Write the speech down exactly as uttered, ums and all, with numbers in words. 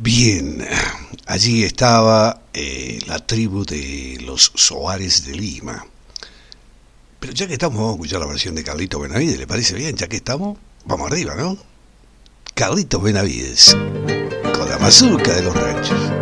Bien, allí estaba eh, la tribu de los Soares de Lima. Pero ya que estamos, vamos a escuchar la versión de Carlitos Benavides, ¿le parece bien? Ya que estamos, vamos arriba, ¿no? Carlitos Benavides, con la mazurca de los ranchos.